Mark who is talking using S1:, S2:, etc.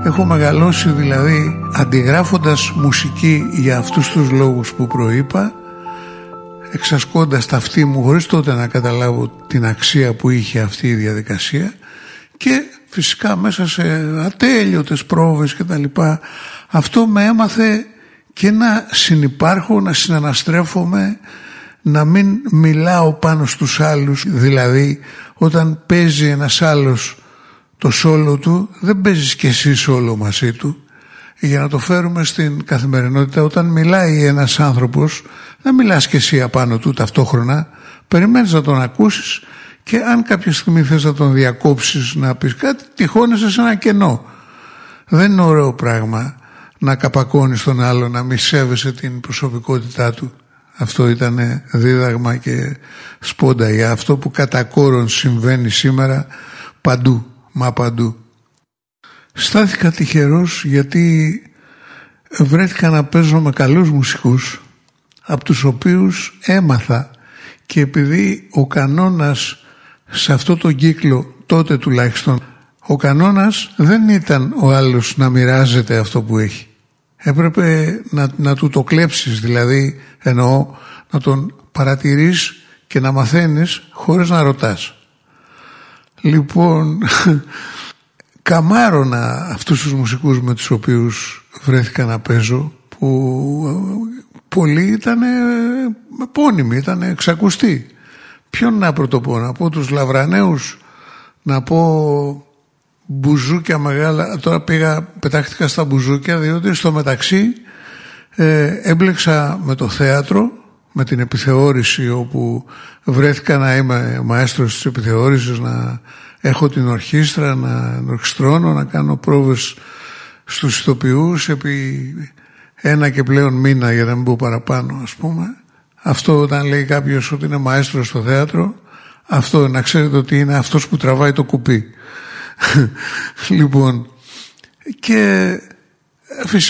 S1: Έχω μεγαλώσει δηλαδή αντιγράφοντας μουσική για αυτούς τους λόγους που προείπα, εξασκώντας τα αυτή μου χωρίς τότε να καταλάβω την αξία που είχε αυτή η διαδικασία, και φυσικά μέσα σε ατέλειωτες πρόβες και τα λοιπά. Αυτό με έμαθε και να συνυπάρχω, να συναναστρέφομαι, να μην μιλάω πάνω στους άλλους. Δηλαδή όταν παίζει ένας άλλος το σόλο του, δεν παίζεις και εσύ σόλο μαζί του. Για να το φέρουμε στην καθημερινότητα, όταν μιλάει ένας άνθρωπος, δεν μιλάς και εσύ απάνω του ταυτόχρονα, περιμένεις να τον ακούσεις, και αν κάποια στιγμή θες να τον διακόψεις, να πεις κάτι, τυχώνεσαι σε ένα κενό. Δεν είναι ωραίο πράγμα να καπακώνεις τον άλλο, να μη σέβεσαι την προσωπικότητά του. Αυτό ήταν δίδαγμα και σπόντα για αυτό που κατά κόρον συμβαίνει σήμερα παντού, μα παντού. Στάθηκα τυχερός γιατί βρέθηκα να παίζω με καλούς μουσικούς, από τους οποίους έμαθα, και επειδή ο κανόνας σε αυτό το κύκλο, τότε τουλάχιστον, ο κανόνας δεν ήταν ο άλλος να μοιράζεται αυτό που έχει. Έπρεπε να του το κλέψεις, δηλαδή εννοώ να τον παρατηρείς και να μαθαίνεις χωρίς να ρωτάς. Λοιπόν, καμάρωνα αυτούς τους μουσικούς με τους οποίους βρέθηκα να παίζω, που πολλοί ήταν επώνυμοι, ήταν εξακουστοί. Ποιον να πρωτοπώ, να πω τους Λαβρανέους, να πω μπουζούκια μεγάλα. Τώρα πετάχτηκα στα μπουζούκια, διότι στο μεταξύ έμπλεξα με το θέατρο, με την επιθεώρηση, όπου βρέθηκα να είμαι μαέστρος της επιθεώρησης, να έχω την ορχήστρα, να ορχιστρώνω, να κάνω πρόβες στους ηθοποιούς επί 1 και πλέον μήνα, για να μην πω παραπάνω, ας πούμε. Αυτό, όταν λέει κάποιος ότι είναι μαέστρος στο θέατρο, αυτό να ξέρετε ότι είναι αυτός που τραβάει το κουπί. Λοιπόν, και φυσικά